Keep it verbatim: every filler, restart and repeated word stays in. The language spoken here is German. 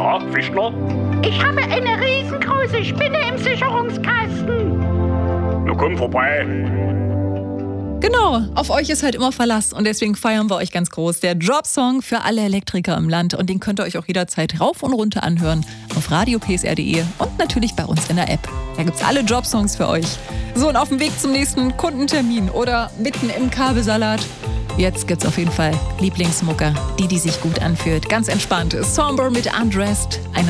Ja, Fischler? Ich habe eine riesengroße Spinne im Sicherungskasten. Na komm vorbei. Genau, auf euch ist halt immer Verlass und deswegen feiern wir euch ganz groß. Der Jobsong für alle Elektriker im Land und den könnt ihr euch auch jederzeit rauf und runter anhören auf radio p s r punkt d e und natürlich bei uns in der App. Da gibt's alle Jobsongs für euch. So, und auf dem Weg zum nächsten Kundentermin oder mitten im Kabelsalat. Jetzt gibt's auf jeden Fall Lieblingsmucke, die, die sich gut anfühlt. Ganz entspannt. Somber mit Undressed. Eine